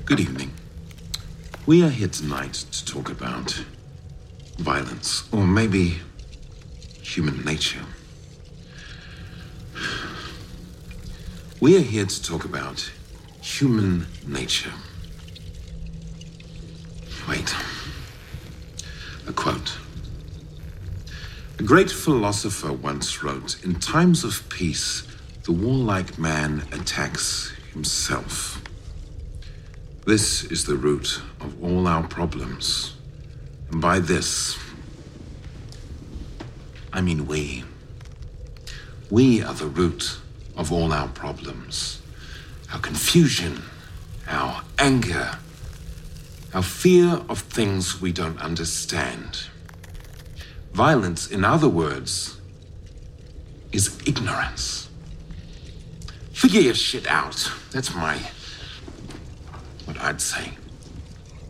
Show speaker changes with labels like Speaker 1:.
Speaker 1: Good evening. We are here tonight to talk about violence, or maybe human nature. We are here to talk about human nature. Wait. A quote. A great philosopher once wrote, "In times of peace, the warlike man attacks himself." This is the root of all our problems. And by this, I mean we. We are the root of all our problems. Our confusion, our anger, our fear of things we don't understand. Violence, in other words, is ignorance. Figure your shit out. That's what I'd say.